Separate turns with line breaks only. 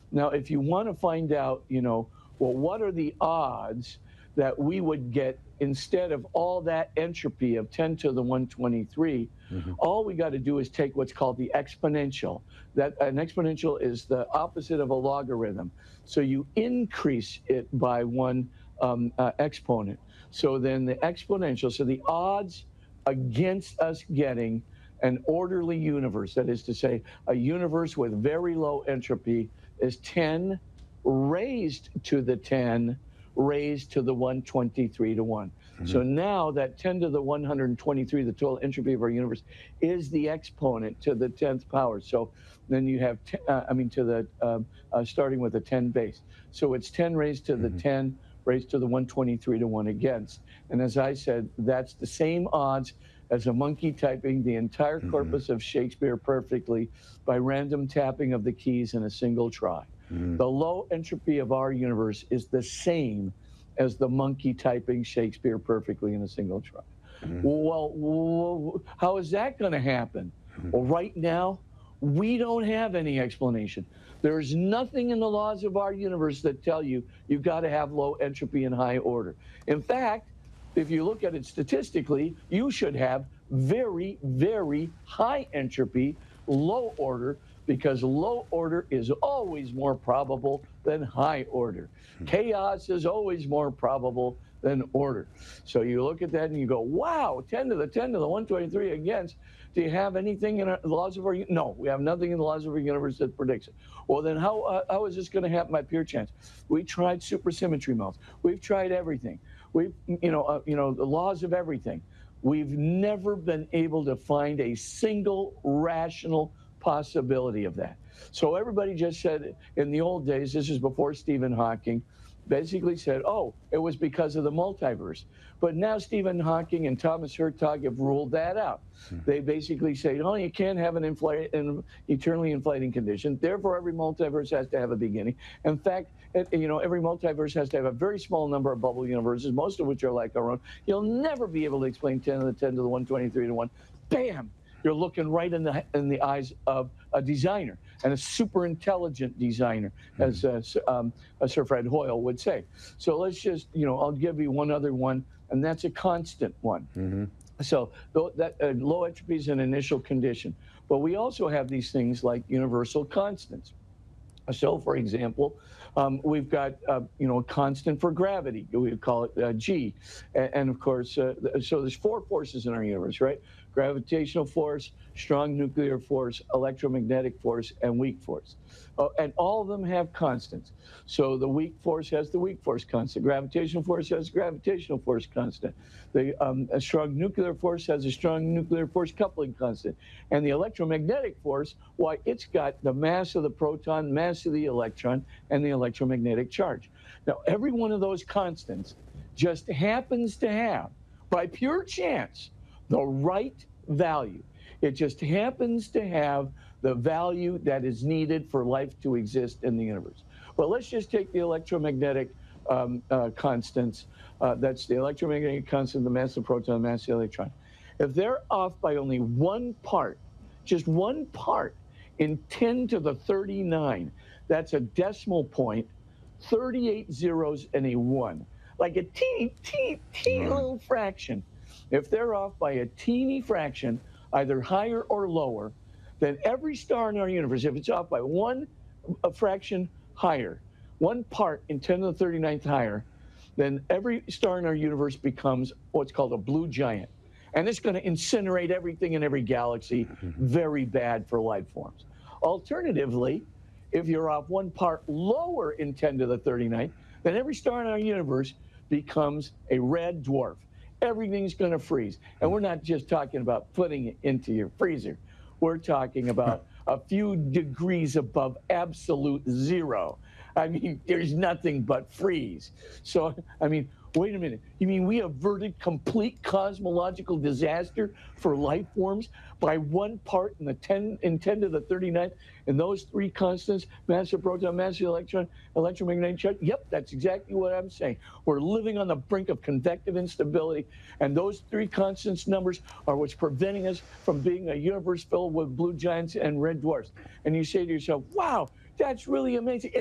Now, if you want to find out, well, what are the odds that we would get instead of all that entropy of 10 to the 123, all we got to do is take what's called the exponential. That an exponential is the opposite of a logarithm. So you increase it by one exponent. So then the exponential, so the odds against us getting an orderly universe, that is to say, a universe with very low entropy, is 10 raised to the 10 raised to the 123 to 1. So now that 10 to the 123, the total entropy of our universe, is the exponent to the 10th power. So then you have, starting with a 10 base. So it's 10 raised to the 10 raised to the 123 to 1 against. And as I said, that's the same odds as a monkey typing the entire corpus of Shakespeare perfectly by random tapping of the keys in a single try. The low entropy of our universe is the same as the monkey typing Shakespeare perfectly in a single try. Well, how is that going to happen? Well, right now, we don't have any explanation. There's nothing in the laws of our universe that tell you you've got to have low entropy and high order. In fact, if you look at it statistically, you should have very, very high entropy, low order, because low order is always more probable than high order. Chaos is always more probable than order. So you look at that and you go, wow, 10 to the 10 to the 123 against. Do you have anything in the laws of our universe? No, we have nothing in the laws of our universe that predicts it. Well, then how is this going to happen by pure chance? We tried supersymmetry modes. We've tried everything. We've, the laws of everything. We've never been able to find a single rational possibility of that. So everybody just said, in the old days, this is before Stephen Hawking, basically said, oh, it was because of the multiverse. But now Stephen Hawking and Thomas Hertog have ruled that out. They basically say, oh, you can't have an eternally inflating condition. Therefore, every multiverse has to have a beginning. In fact, every multiverse has to have a very small number of bubble universes, most of which are like our own. You'll never be able to explain 10 to the 10 to the 123 to 1. Bam! You're looking right in the eyes of a designer, and a super intelligent designer, as Sir Fred Hoyle would say. So let's just, I'll give you one other one, and that's a constant one. So that low entropy is an initial condition. But we also have these things like universal constants. So, for example, we've got, a constant for gravity. We call it G. And of course, so there's four forces in our universe, right? Gravitational force, strong nuclear force, electromagnetic force, and weak force. And all of them have constants. So the weak force has the weak force constant. Gravitational force has gravitational force constant. A strong nuclear force has a strong nuclear force coupling constant. And the electromagnetic force, why, it's got the mass of the proton, mass of the electron, and the electromagnetic charge. Now, every one of those constants just happens to have, by pure chance, the right value. It just happens to have the value that is needed for life to exist in the universe. Well, let's just take the electromagnetic constants. That's the electromagnetic constant, the mass of the proton, the mass of the electron. If they're off by only one part, just one part in 10 to the 39, that's a decimal point, 38 zeros and a 1. Like a teeny little fraction. If they're off by a teeny fraction, either higher or lower, then every star in our universe, if it's off by a fraction higher, one part in 10 to the 39th higher, then every star in our universe becomes what's called a blue giant. And it's going to incinerate everything in every galaxy. Very bad for life forms. Alternatively, if you're off one part lower in 10 to the 39th, then every star in our universe becomes a red dwarf. Everything's going to freeze. And we're not just talking about putting it into your freezer. We're talking about a few degrees above absolute zero. I mean, there's nothing but freeze. So, I mean, wait a minute. You mean we averted complete cosmological disaster for life forms by one part in 10 to the 39th, and those three constants, mass of proton, mass of electron, electromagnetic charge? Yep, that's exactly what I'm saying. We're living on the brink of convective instability, and those three constants numbers are what's preventing us from being a universe filled with blue giants and red dwarfs. And you say to yourself, wow, that's really amazing.